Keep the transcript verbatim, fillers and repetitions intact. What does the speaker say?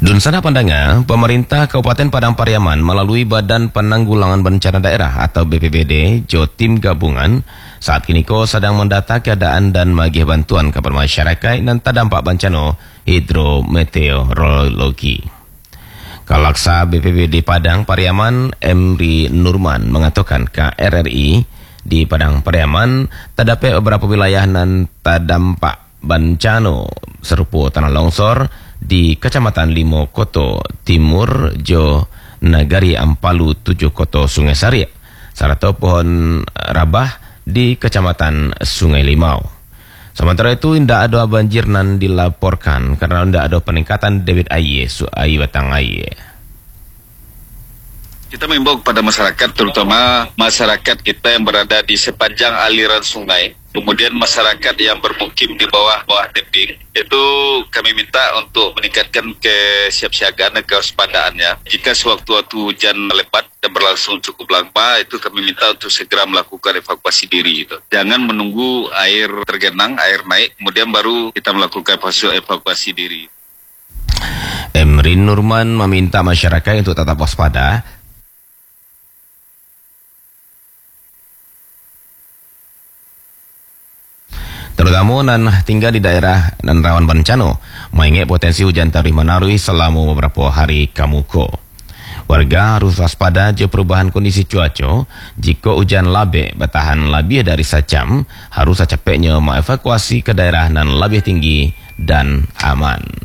Dun sana pandanga, pemerintah Kabupaten Padang Pariaman melalui Badan Penanggulangan Bencana Daerah atau B P B D, Jo Tim Gabungan, saat kini ko sedang mendata keadaan dan magih bantuan kepada masyarakat yang terdampak bencana hidrometeorologi. Kalaksa B P B D Padang Pariaman, Emri Nurman, mengatakan ke R R I di Padang Pariaman terdapat beberapa wilayah yang terdampak bencana serupa tanah longsor di Kecamatan Limo Koto Timur Jo Nagari Ampalu tujuh Koto Sungai Saria, serta pohon rabah di Kecamatan Sungai Limau. Sementara itu tidak ada banjir nan dilaporkan karena tidak ada peningkatan debit air suai batang air. Kita mengimbau kepada masyarakat, terutama masyarakat kita yang berada di sepanjang aliran sungai, kemudian masyarakat yang bermukim di bawah-bawah tebing, itu kami minta untuk meningkatkan kesiapsiagaan dan kewaspadaannya. Jika sewaktu-waktu hujan lebat dan berlangsung cukup lama, itu kami minta untuk segera melakukan evakuasi diri. Gitu. Jangan menunggu air tergenang, air naik, kemudian baru kita melakukan evakuasi diri. Emri Nurman meminta masyarakat untuk tetap waspada, terutama nan tinggal di daerah nan rawan bencana, mengingat potensi hujan tarikh menarui selama beberapa hari kamuko. Warga harus waspada je perubahan kondisi cuaca. Jika hujan labik bertahan lebih dari sejam, harus secepatnya mengevakuasi ke daerah nan lebih tinggi dan aman.